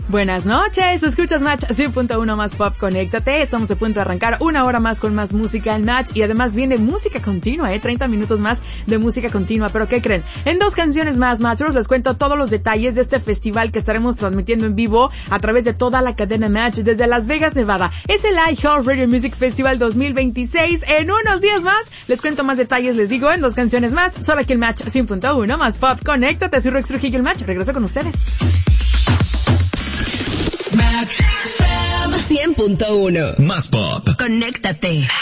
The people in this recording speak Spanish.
Buenas noches, escuchas Match 100.1 más pop, conéctate. Estamos a punto de arrancar una hora más con más música en Match y además viene música continua, 30 minutos más de música continua. Pero ¿qué creen? En 2 canciones más, Matchers, les cuento todos los detalles de este festival que estaremos transmitiendo en vivo a través de toda la cadena Match desde Las Vegas, Nevada. Es el iHeartRadio Music Festival 2026. En unos días más les cuento más detalles, les digo, en 2 canciones más, solo aquí en Match 100.1 más pop, conéctate. Soy Rex Trujillo, el Match, regreso con ustedes. Match FM 100.1 más pop. Conéctate.